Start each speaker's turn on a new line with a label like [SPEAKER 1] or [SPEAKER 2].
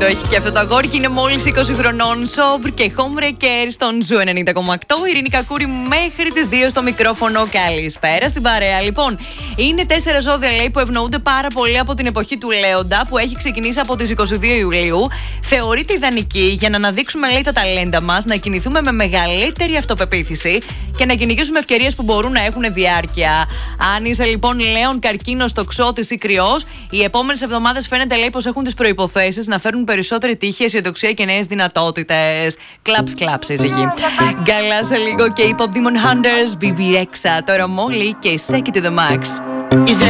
[SPEAKER 1] ταλέντο έχει και αυτό το αγόρι και είναι μόλις 20 χρονών. Σόμπρ και Homewrecker στον Ζου 90,8. Ειρήνη Κακούρη μέχρι τις 2 στο μικρόφωνο. Καλησπέρα στην παρέα. Λοιπόν, είναι 4 ζώδια, λέει, που ευνοούνται πάρα πολύ από την εποχή του Λέοντα, που έχει ξεκινήσει από τις 22 Ιουλίου. Θεωρείται ιδανική για να αναδείξουμε, λέει, τα ταλέντα μας, να κινηθούμε με μεγαλύτερη αυτοπεποίθηση και να κυνηγήσουμε ευκαιρίες που μπορούν να έχουν διάρκεια. Αν είσαι λοιπόν Λέων, Καρκίνος, Τοξότης ή Κρυός, οι επόμενες εβδομάδες φαίνεται, λέει, πως έχουν τις προϋποθέσεις να φέρουν περισσότερη τύχη, αισιοδοξία και νέες δυνατότητες. Κλαψ, σύζυγοι. Γκάλα σε λίγο και οι Pop Demon Hunters, BB Rexha, τώρα Molly και Shake It to the Max.